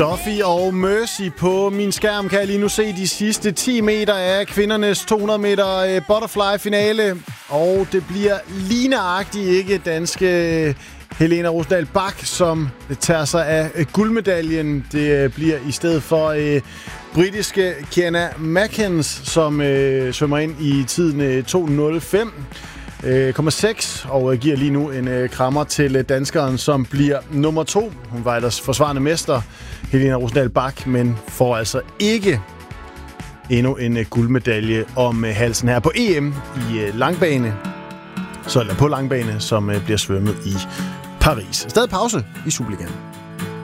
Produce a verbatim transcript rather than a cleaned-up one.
Duffy og Mercy på min skærm kan jeg lige nu se de sidste ti meter af kvindernes to hundrede meter butterfly-finale. Og det bliver lige nøjagtigt ikke danske Helena Rosendal Bach, som tager sig af guldmedaljen. Det bliver i stedet for øh, britiske Kiana Mackens, som øh, svømmer ind i tiden øh, to nul fem komma seks og giver lige nu en øh, krammer til øh, danskeren, som bliver nummer to. Hun var ellers forsvarende mester, Helena Rosendal Bach, men får altså ikke endnu en øh, guldmedalje om øh, halsen her på E M i øh, langbane, så eller på langbane, som øh, bliver svømmet i Paris. Stadig pause i Superligaen.